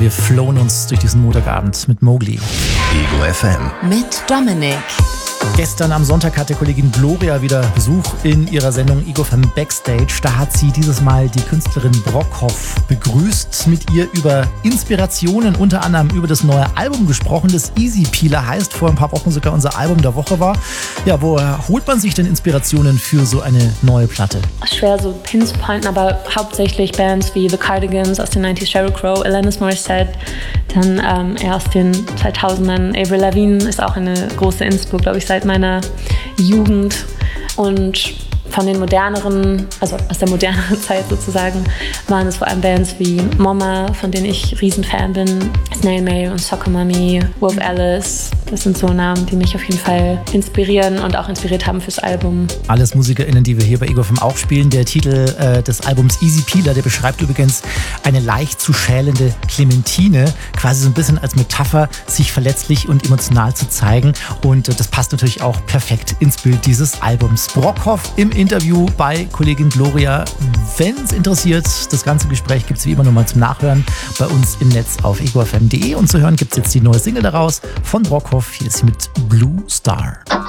Wir flowen uns durch diesen Montagabend mit Mowgli. Ego FM. Mit Dominik. Gestern am Sonntag hatte Kollegin Gloria wieder Besuch in ihrer Sendung Ego FM Backstage. Da hat sie dieses Mal die Künstlerin Brockhoff begrüßt, mit ihr über Inspirationen, unter anderem über das neue Album gesprochen, das Easy Peeler heißt, vor ein paar Wochen sogar unser Album der Woche war. Ja, woher holt man sich denn Inspirationen für so eine neue Platte? Schwer so pinzupointen, aber hauptsächlich Bands wie The Cardigans aus den 90s, Sheryl Crow, Alanis Morissette, dann eher aus den 2000ern. Avril Lavigne ist auch eine große Inspo, glaube ich, seit meiner Jugend. Und von den moderneren, also aus der moderneren Zeit sozusagen, waren es vor allem Bands wie Mama, von denen ich Riesenfan bin, Snail Mail und Soccer Mommy, Wolf Alice. Das sind so Namen, die mich auf jeden Fall inspirieren und auch inspiriert haben fürs Album. Alles MusikerInnen, die wir hier bei Ego FM auch spielen. Der Titel des Albums Easy Peeler, der beschreibt übrigens eine leicht zu schälende Clementine, quasi so ein bisschen als Metapher, sich verletzlich und emotional zu zeigen. Und das passt natürlich auch perfekt ins Bild dieses Albums. Brockhoff im Interview bei Kollegin Gloria. Wenn es interessiert, das ganze Gespräch gibt es wie immer nochmal zum Nachhören bei uns im Netz auf egofm.de. Und zu hören gibt es jetzt die neue Single daraus von Brockhoff. Hier ist sie mit Blue Star.